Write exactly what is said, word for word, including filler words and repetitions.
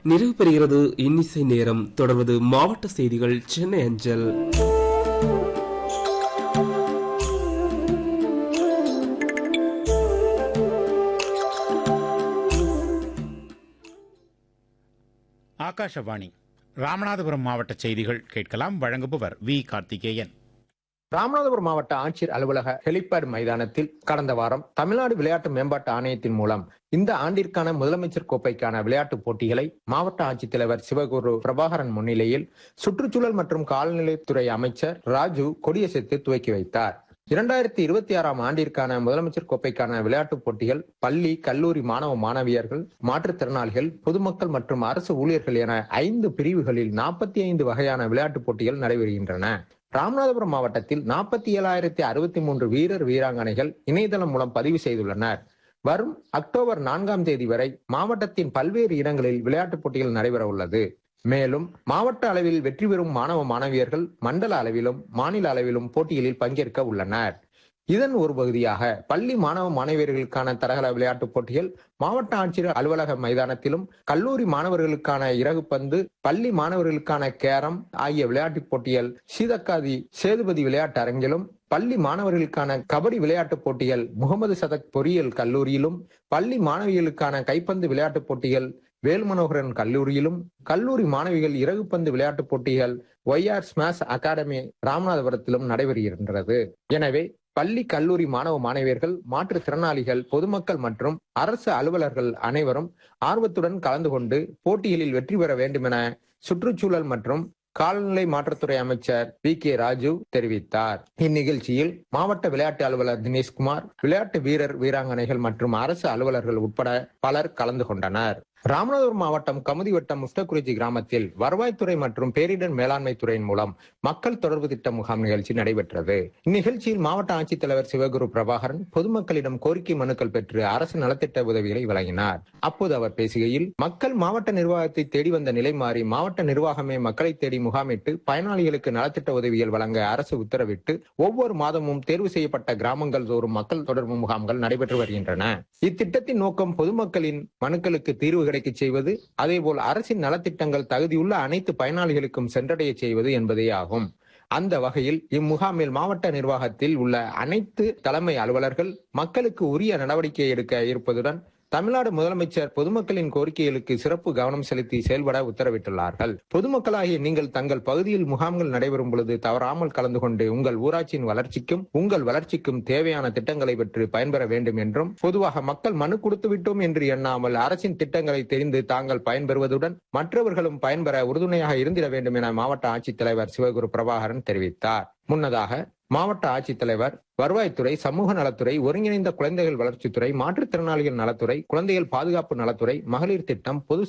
நிறைவு பெறுகிறது இன்னிசை நேரம். தொடர்வது மாவட்ட செய்திகள் சென்னை அஞ்சல். ஆகாஷவாணி ராமநாதபுரம் மாவட்ட செய்திகள் கேட்கலாம். வழங்குபவர் வி கார்த்திகேயன். ராமநாதபுரம் மாவட்ட ஆட்சியர் அலுவலக ஹெலிபேட் மைதானத்தில் கடந்த வாரம் தமிழ்நாடு விளையாட்டு மேம்பாட்டு ஆணையத்தின் மூலம் இந்த ஆண்டிற்கான முதலமைச்சர் கோப்பைக்கான விளையாட்டுப் போட்டிகளை மாவட்ட ஆட்சித்தலைவர் சிவகுரு பிரபாகரன் முன்னிலையில் சுற்றுச்சூழல் மற்றும் காலநிலைத்துறை அமைச்சர் ராஜு கொடியசைத்து துவக்கி வைத்தார். இரண்டாயிரத்தி இருபத்தி ஆறாம் ஆண்டிற்கான முதலமைச்சர் கோப்பைக்கான விளையாட்டுப் போட்டிகள் பள்ளி, கல்லூரி மாணவ மாணவியர்கள், மாற்றுத்திறனாளிகள், பொதுமக்கள் மற்றும் அரசு ஊழியர்கள் என ஐந்து பிரிவுகளில் நாற்பத்தி ஐந்து வகையான விளையாட்டுப் போட்டிகள் நடைபெறுகின்றன. ராமநாதபுரம் மாவட்டத்தில் நாற்பத்தி ஏழாயிரத்தி அறுபத்தி மூன்று வீரர் வீராங்கனைகள் இணையதளம் மூலம் பதிவு செய்துள்ளனர். வரும் அக்டோபர் நான்காம் தேதி வரை மாவட்டத்தின் பல்வேறு இடங்களில் விளையாட்டுப் போட்டிகள் நடைபெற உள்ளது. மேலும் மாவட்ட அளவில் வெற்றி பெறும் மாணவ மாணவியர்கள் மண்டல அளவிலும் மாநில அளவிலும் போட்டிகளில் பங்கேற்க உள்ளனர். இதன் ஒரு பகுதியாக பள்ளி மாணவ மாணவியர்களுக்கான தடகள விளையாட்டுப் போட்டிகள் மாவட்ட ஆட்சியர் அலுவலக மைதானத்திலும், கல்லூரி மாணவர்களுக்கான இறகுப்பந்து, பள்ளி மாணவர்களுக்கான கேரம் ஆகிய விளையாட்டுப் போட்டிகள் சீதக்காதி சேதுபதி விளையாட்டு அரங்கிலும், பள்ளி மாணவர்களுக்கான கபடி விளையாட்டுப் போட்டிகள் முகமது சதக் பொறியியல் கல்லூரியிலும், பள்ளி மாணவிகளுக்கான கைப்பந்து விளையாட்டுப் போட்டிகள் வேல்மனோகரன் கல்லூரியிலும், கல்லூரி மாணவிகள் இறகுப்பந்து விளையாட்டுப் போட்டிகள் ஒய் ஆர் ஸ்மாஷ் அகாடமி ராமநாதபுரத்திலும் நடைபெறுகின்றது. எனவே பள்ளி, கல்லூரி மாணவ மாணவியர்கள், மாற்றுத்திறனாளிகள், பொதுமக்கள் மற்றும் அரசு அலுவலர்கள் அனைவரும் ஆர்வத்துடன் கலந்து கொண்டு போட்டிகளில் வெற்றி பெற வேண்டும் என சுற்றுச்சூழல் மற்றும் காலநிலை மாற்றத்துறை அமைச்சர் வி கே ராஜு தெரிவித்தார். இந்நிகழ்ச்சியில் மாவட்ட விளையாட்டு அலுவலர் தினேஷ்குமார், விளையாட்டு வீரர் வீராங்கனைகள் மற்றும் அரசு அலுவலர்கள் உட்பட பலர் கலந்து கொண்டனர். ராமநாதபுரம் மாவட்டம் கமுதி வட்டம் முஸ்டக்குறிச்சி கிராமத்தில் வருவாய்த்துறை மற்றும் பேரிடர் மேலாண்மை துறையின் மூலம் மக்கள் தொடர்பு திட்ட முகாம் நிகழ்ச்சி நடைபெற்றது. இந்நிகழ்ச்சியில் மாவட்ட ஆட்சித்தலைவர் சிவகுரு பிரபாகரன் பொதுமக்களிடம் கோரிக்கை மனுக்கள் பெற்று அரசு நலத்திட்ட உதவிகளை வழங்கினார். அப்போது அவர் பேசுகையில், மக்கள் மாவட்ட நிர்வாகத்தை தேடி வந்த நிலை மாறி மாவட்ட நிர்வாகமே மக்களை தேடி முகாமிட்டு பயனாளிகளுக்கு நலத்திட்ட உதவிகள் வழங்க அரசு உத்தரவிட்டு ஒவ்வொரு மாதமும் தேர்வு செய்யப்பட்ட கிராமங்கள் தோறும் மக்கள் தொடர்பு முகாம்கள் நடைபெற்று வருகின்றன. இத்திட்டத்தின் நோக்கம் பொதுமக்களின் மனுக்களுக்கு தீர்வு கிடைக்க செய்வது, அதேபோல் அரசின் நலத்திட்டங்கள் தகுதியுள்ள அனைத்து பயனாளிகளுக்கும் சென்றடைய செய்வது என்பதே ஆகும். அந்த வகையில் இம்முகாமில் மாவட்ட நிர்வாகத்தில் உள்ள அனைத்து தலைமை அலுவலர்கள் மக்களுக்கு உரிய நடவடிக்கை எடுக்க இருப்பதுடன் தமிழ்நாடு முதலமைச்சர் பொதுமக்களின் கோரிக்கைகளுக்கு சிறப்பு கவனம் செலுத்தி செயல்பட உத்தரவிட்டுள்ளார்கள். பொதுமக்களாகிய நீங்கள் தங்கள் பகுதியில் முகாம்கள் நடைபெறும் பொழுது தவறாமல் கலந்து கொண்டு உங்கள் ஊராட்சியின் வளர்ச்சிக்கும் உங்கள் வளர்ச்சிக்கும் தேவையான திட்டங்களை பெற்று பயன்பெற வேண்டும் என்றும், பொதுவாக மக்கள் மனு கொடுத்து விட்டோம் என்று எண்ணாமல் அரசின் திட்டங்களை தெரிந்து தாங்கள் பயன்பெறுவதுடன் மற்றவர்களும் பயன்பெற உறுதுணையாக இருந்திட வேண்டும் என மாவட்ட ஆட்சித்தலைவர் சிவகுரு பிரபாகரன் தெரிவித்தார். முன்னதாக மாவட்ட ஆட்சித்தலைவர் வருவாய்த்துறை, சமூக நலத்துறை, ஒருங்கிணைந்த குழந்தைகள் வளர்ச்சித்துறை, மாற்றுத்திறனாளிகள் நலத்துறை, குழந்தைகள் பாதுகாப்பு நலத்துறை, மகளிர் திட்டம், பொது